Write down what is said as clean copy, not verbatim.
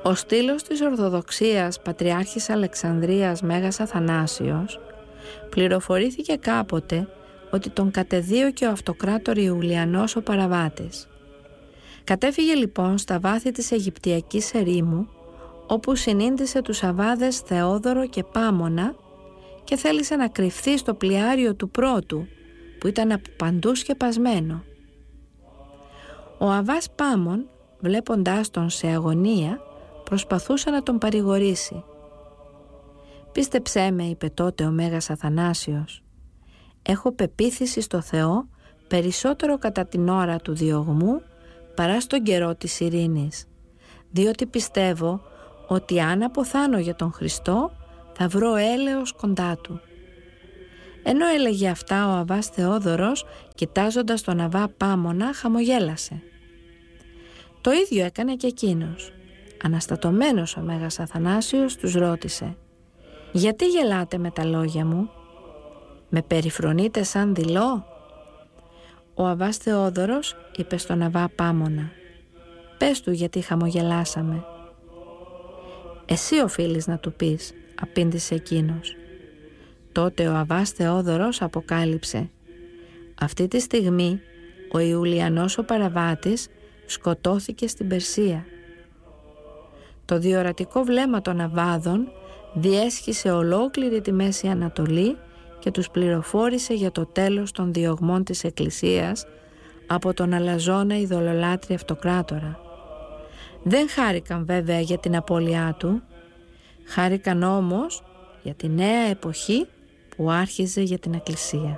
Ο στήλος της Ορθοδοξίας Πατριάρχης Αλεξανδρίας Μέγας Αθανάσιος πληροφορήθηκε κάποτε ότι τον κατεδίωκε ο αυτοκράτορ Ιουλιανός ο Παραβάτης. Κατέφυγε λοιπόν στα βάθη της Αιγυπτιακής ερήμου, όπου συνήντησε τους Αββάδες Θεόδωρο και Πάμωνα και θέλησε να κρυφθεί στο πλοιάριο του πρώτου, που ήταν από παντού σκεπασμένο. Ο Αββάς Πάμων, βλέποντάς τον σε αγωνία, προσπαθούσε να τον παρηγορήσει. «Πίστεψέ με», είπε τότε ο Μέγας Αθανάσιος, «έχω πεποίθηση στο Θεό περισσότερο κατά την ώρα του διωγμού παρά στον καιρό της ειρήνης, διότι πιστεύω ότι αν αποθάνω για τον Χριστό θα βρω έλεος κοντά του». Ενώ έλεγε αυτά, ο Αββάς Θεόδωρος, κοιτάζοντας τον Αββά Πάμωνα, χαμογέλασε. Το ίδιο έκανε και εκείνος. Αναστατωμένος ο Μέγας Αθανάσιος τους ρώτησε: «Γιατί γελάτε με τα λόγια μου? Με περιφρονείτε σαν δειλό?» Ο Αββάς Θεόδωρος είπε στον Αββά Πάμωνα: «Πες του γιατί χαμογελάσαμε». «Εσύ οφείλεις να του πεις», απήντησε εκείνος. Τότε ο Αββάς Θεόδωρος αποκάλυψε: «Αυτή τη στιγμή ο Ιουλιανός ο Παραβάτης σκοτώθηκε στην Περσία». Το διορατικό βλέμμα των Αββάδων διέσχισε ολόκληρη τη Μέση Ανατολή και τους πληροφόρησε για το τέλος των διωγμών της Εκκλησίας από τον αλαζόνα ειδωλολάτρη αυτοκράτορα. Δεν χάρηκαν βέβαια για την απώλειά του, χάρηκαν όμως για τη νέα εποχή που άρχιζε για την Εκκλησία.